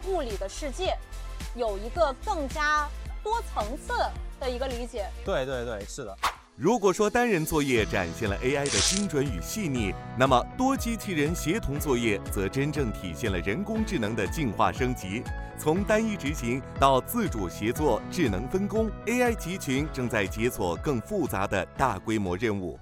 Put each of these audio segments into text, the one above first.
物理的世界有一个更加多层次的一个理解。 对，是的。 如果说单人作业展现了 AI 的精准与细腻，那么多机器人协同作业则真正体现了人工智能的进化升级。从单一执行到自主协作、智能分工 ，AI 集群正在解锁更复杂的大规模任务。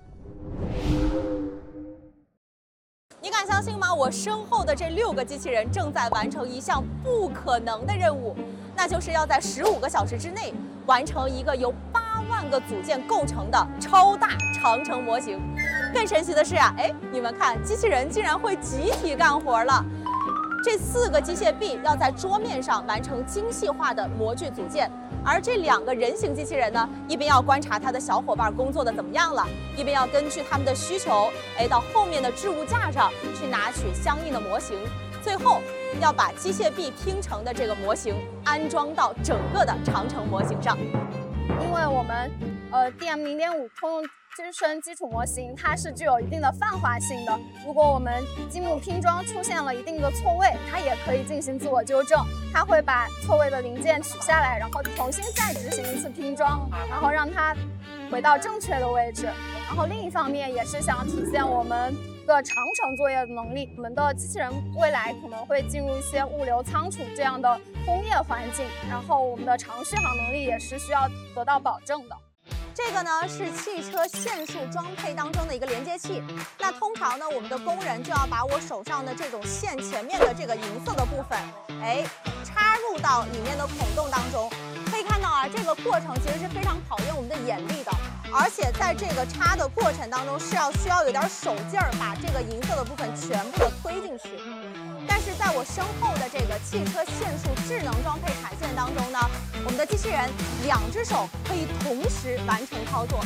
你敢相信吗？我身后的这6个机器人正在完成一项不可能的任务，那就是要在15个小时之内完成一个由8万个组件构成的超大长城模型。更神奇的是啊，你们看，机器人竟然会集体干活了。这4个机械臂要在桌面上完成精细化的模具组件，而这2个人形机器人呢，一边要观察他的小伙伴工作的怎么样了，一边要根据他们的需求，到后面的置物架上去拿取相应的模型，最后要把机械臂拼成的这个模型安装到整个的长城模型上。 因为我们DM0.5通用支撑基础模型，它是具有一定的泛化性的。如果我们积木拼装出现了一定的错位，它也可以进行自我纠正。它会把错位的零件取下来，然后重新再执行一次拼装，然后让它回到正确的位置。然后另一方面也是想体现我们的长程作业的能力。我们的机器人未来可能会进入一些物流仓储这样的工业环境，然后我们的长续航能力也是需要得到保证的。 这个呢是汽车线束装配当中的一个连接器。那通常呢，我们的工人就要把我手上的这种线前面的这个银色的部分，插入到里面的孔洞当中。可以看到啊，这个过程其实是非常考验我们的眼力的，而且在这个插的过程当中是需要有点手劲儿，把这个银色的部分全部的推进去。但是在我身后的这个汽车线束智能装配产线当中呢，我们的机器人2只手可以同时完成操作。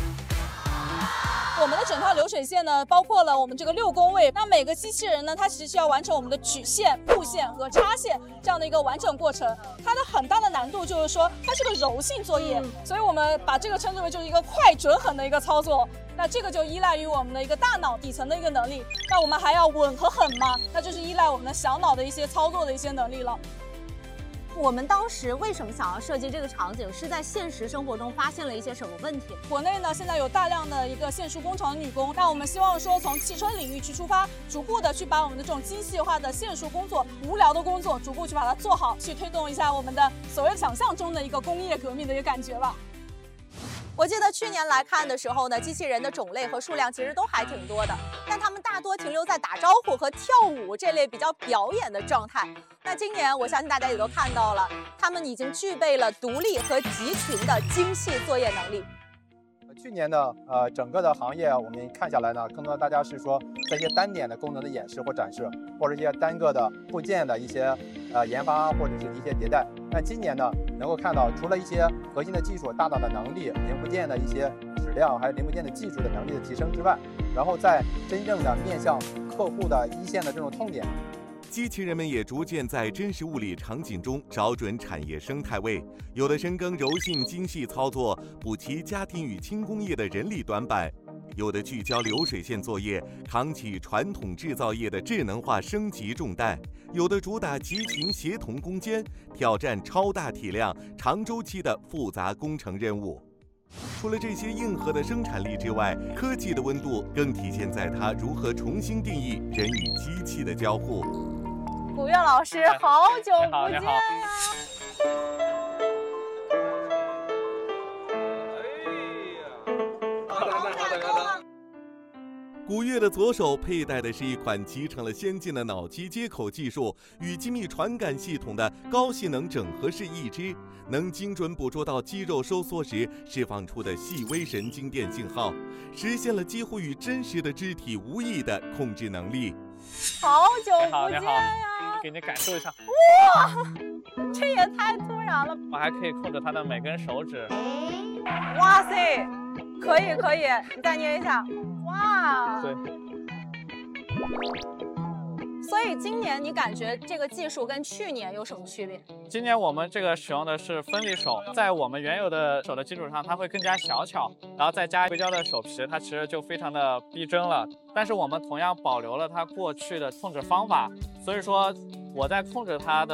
我们的整套流水线呢，包括了我们这个6工位。那每个机器人呢，它其实要完成我们的取线、布线和插线这样的一个完整过程。它的很大的难度就是说，它是个柔性作业，所以我们把这个称之为就是一个快、准、狠的一个操作。那这个就依赖于我们的一个大脑底层的一个能力。那我们还要稳和狠嘛，那就是依赖我们的小脑的一些操作的一些能力了。 我们当时为什么想要设计这个场景，是在现实生活中发现了一些什么问题？ 国内呢现在有大量的一个线束工程女工，那我们希望说从汽车领域去出发，逐步的去把我们的这种精细化的线束工作、无聊的工作，逐步去把它做好，去推动一下我们的所谓想象中的一个工业革命的一个感觉吧。 我记得去年来看的时候呢，机器人的种类和数量其实都还挺多的，但它们大多停留在打招呼和跳舞这类比较表演的状态。那今年我相信大家也都看到了，它们已经具备了独立和集群的精细作业能力。 去年的整个的行业我们看下来呢，更多大家是说在一些单点的功能的演示或展示，或者一些单个的部件的一些研发或者是一些迭代。但今年呢，能够看到除了一些核心的技术、大脑的能力、零部件的一些质量，还有零部件的技术的能力的提升之外，然后在真正的面向客户的一线的这种痛点。 机器人们也逐渐在真实物理场景中找准产业生态位，有的深耕柔性精细操作，补齐家庭与轻工业的人力短板；有的聚焦流水线作业，扛起传统制造业的智能化升级重担；有的主打集群协同攻坚，挑战超大体量、长周期的复杂工程任务。除了这些硬核的生产力之外，科技的温度更体现在它如何重新定义人与机器的交互。 古月老师，好久不见呀！ 古月的左手佩戴的是一款集成了先进的脑机接口技术与精密传感系统的高性能整合式义肢，能精准捕捉到肌肉收缩时释放出的细微神经电信号，实现了几乎与真实的肢体无异的控制能力。 好久不见呀！ 给你感受一下。 哇，这也太突然了！ 我还可以控制它的每根手指。 哇塞，可以可以，你再捏一下。哇。 对。 所以今年你感觉这个技术跟去年有什么区别？ 今年我们这个使用的是分离手，在我们原有的手的基础上，它会更加小巧，然后再加硅胶的手皮，它其实就非常的逼真了。但是我们同样保留了它过去的控制方法，所以说我在控制它的